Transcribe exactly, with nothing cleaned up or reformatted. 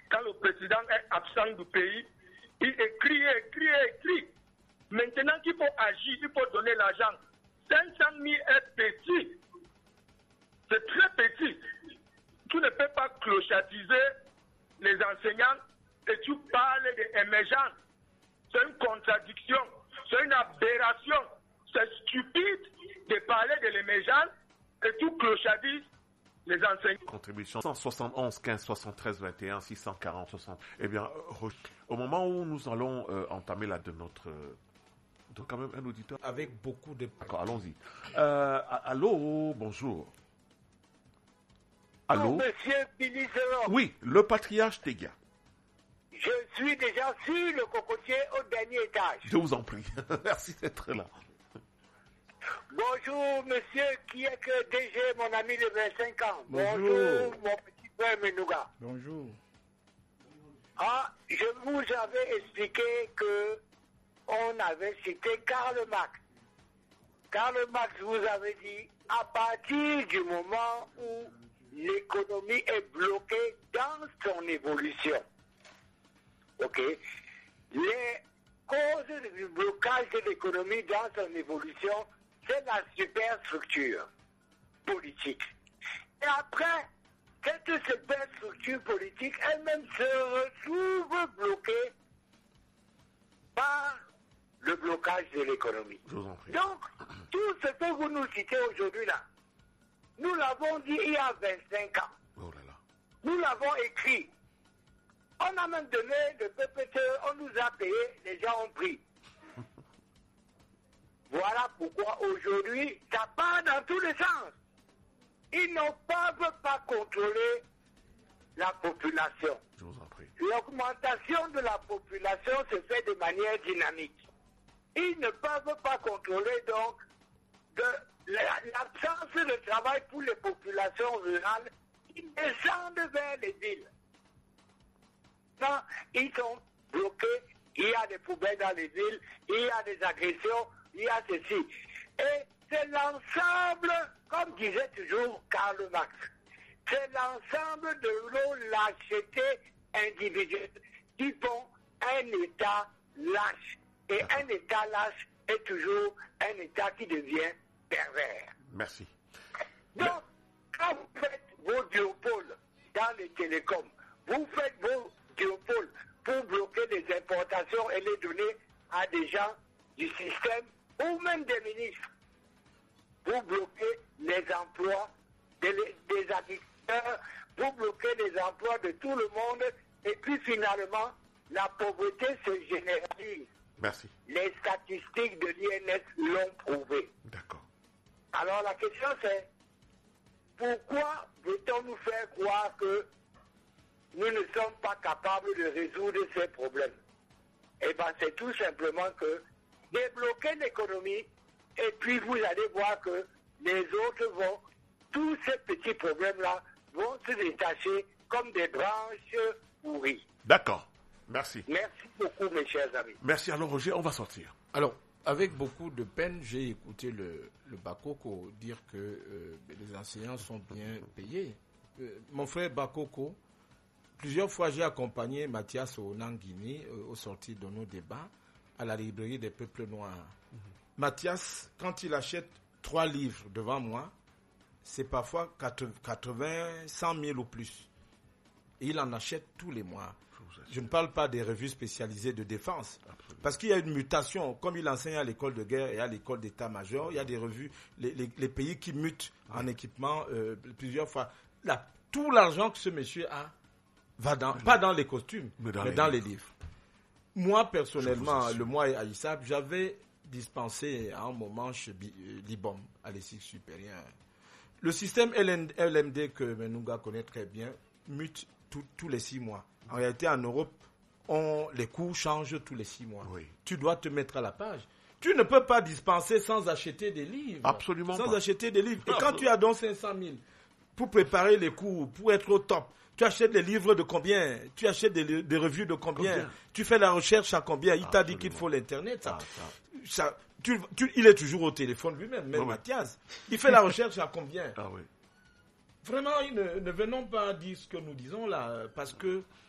quand le président est absent du pays, il écrit, écrit, écrit. Maintenant qu'il faut agir, il faut donner l'argent. cinq cent mille est petit. C'est très petit. Tu ne peux pas clochatiser les enseignants et tu parles d'émergence. C'est une contradiction. C'est une aberration. C'est stupide de parler de l'émergence et tu clochatises les enseignants. Contribution cent soixante et onze quinze soixante-treize vingt et un six cent quarante soixante. Eh bien, au moment où nous allons euh, entamer la de notre... Euh, donc quand même un auditeur. Avec beaucoup de... D'accord, allons-y. Euh, allô, bonjour. Allô? Oh, monsieur Pinicero. Oui, le patriarche Tegia. Je suis déjà sur le cocotier au dernier étage. Je vous en prie. Merci d'être là. Bonjour, monsieur qui est que D G, mon ami de vingt-cinq ans. Bonjour. Bonjour, mon petit frère Menouga. Bonjour. Ah, je vous avais expliqué que on avait cité Karl Marx. Karl Marx vous avait dit, à partir du moment où l'économie est bloquée dans son évolution, ok, les causes du blocage de l'économie dans son évolution, c'est la superstructure politique. Et après, cette superstructure politique elle-même se retrouve bloquée par le blocage de l'économie. Donc, tout ce que vous nous citez aujourd'hui là, nous l'avons dit il y a vingt-cinq ans. Oh là là. Nous l'avons écrit. On a même donné le P P T, on nous a payé, les gens ont pris. Voilà pourquoi aujourd'hui, ça part dans tous les sens. Ils ne peuvent pas contrôler la population. Je vous en prie. L'augmentation de la population se fait de manière dynamique. Ils ne peuvent pas contrôler donc de l'absence de travail pour les populations rurales qui descendent vers les villes. Non, ils sont bloqués, il y a des poubelles dans les villes, il y a des agressions, il y a ceci. Et c'est l'ensemble, comme disait toujours Karl Marx, c'est l'ensemble de nos lâchetés individuelles qui font un État lâche. Et un État lâche est toujours un État qui devient pervers. Merci. Donc, quand vous faites vos duopoles dans les télécoms, vous faites vos duopoles pour bloquer les importations et les donner à des gens du système ou même des ministres. Vous bloquez les emplois des, des agriculteurs, vous bloquez les emplois de tout le monde et puis finalement, la pauvreté se généralise. Merci. Les statistiques de l'I N S l'ont prouvé. D'accord. Alors la question c'est, pourquoi veut-on nous faire croire que nous ne sommes pas capables de résoudre ces problèmes? Eh bien c'est tout simplement que débloquer l'économie et puis vous allez voir que les autres vont, tous ces petits problèmes-là vont se détacher comme des branches pourries. D'accord. Merci. Merci beaucoup, mes chers amis. Merci. Alors, Roger, on va sortir. Alors, avec beaucoup de peine, j'ai écouté le, le Bakoko dire que euh, les enseignants sont bien payés. Euh, mon frère Bakoko, plusieurs fois j'ai accompagné Mathias au Nanguini euh, aux sorties de nos débats à la librairie des peuples noirs. Mm-hmm. Mathias, quand il achète trois livres devant moi, c'est parfois quatre-vingts, cent mille ou plus. Et il en achète tous les mois. Je ne parle pas des revues spécialisées de défense. Absolument. Parce qu'il y a une mutation. Comme il enseigne à l'école de guerre et à l'école d'état-major, il y a des revues, les, les, les pays qui mutent en équipement euh, plusieurs fois. Là, tout l'argent que ce monsieur a va dans, pas dans les costumes, mais dans, mais les, dans livres. les livres. Moi, personnellement, le mois à ISAP, j'avais dispensé à un moment chez Libom, à l'E-S I C supérieur. Le système L M D que Menouga connaît très bien mute tout, tous les six mois. En réalité, en Europe, on, les coûts changent tous les six mois. Oui. Tu dois te mettre à la page. Tu ne peux pas dispenser sans acheter des livres. Absolument sans pas. Sans acheter des livres. Et quand tu as donc cinq cent mille pour préparer les cours, pour être au top, tu achètes des livres de combien? Tu achètes des, des revues de combien? combien Tu fais la recherche à combien? Il Absolument. t'a dit qu'il faut l'Internet. Ça, ah, ça. ça tu, tu, il est toujours au téléphone lui-même, même oui, Mathias. Il fait la recherche à combien? Ah oui. Vraiment, ne, ne venons pas dire ce que nous disons là, parce que